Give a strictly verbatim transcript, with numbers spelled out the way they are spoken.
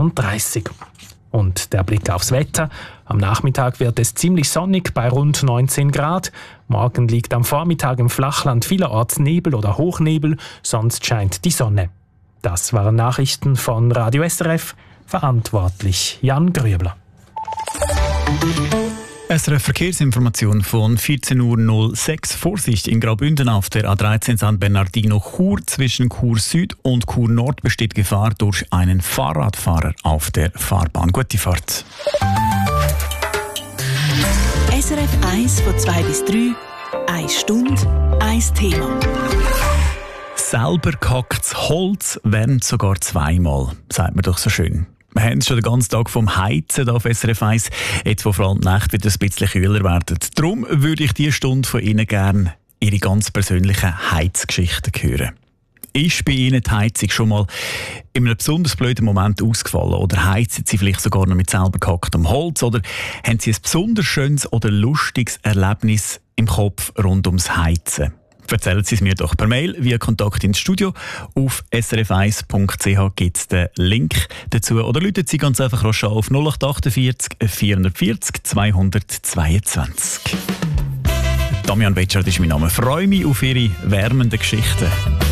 zweiunddreißig. Und der Blick aufs Wetter. Am Nachmittag wird es ziemlich sonnig bei rund neunzehn Grad. Morgen liegt am Vormittag im Flachland vielerorts Nebel oder Hochnebel, sonst scheint die Sonne. Das waren Nachrichten von Radio S R F. Verantwortlich Jan Grübler. S R F-Verkehrsinformation von vierzehn Uhr null sechs. Vorsicht in Graubünden auf der A dreizehn San Bernardino Chur. Zwischen Chur Süd und Chur Nord besteht Gefahr durch einen Fahrradfahrer auf der Fahrbahn. Gute Fahrt. S R F eins von zwei bis drei. Eine Stunde, ein Thema. Selber gehacktes Holz wärmt sogar zweimal, sagt man doch so schön. Wir haben es schon den ganzen Tag vom Heizen auf S R F eins, jetzt wo vor allem die Nächte wieder ein bisschen kühler werden. Darum würde ich diese Stunde von Ihnen gerne Ihre ganz persönlichen Heizgeschichten hören. Ist bei Ihnen die Heizung schon mal in einem besonders blöden Moment ausgefallen? Oder heizen Sie vielleicht sogar noch mit selber gehacktem Holz? Oder haben Sie ein besonders schönes oder lustiges Erlebnis im Kopf rund ums Heizen? Erzählen Sie es mir doch per Mail via Kontakt ins Studio. Auf s r f eins punkt c h gibt es den Link dazu. Oder rufen Sie ganz einfach rasch auf null acht achtundvierzig vierhundertvierzig zweihundertzweiundzwanzig. Damian Betschart ist mein Name. Ich freue mich auf Ihre wärmenden Geschichten.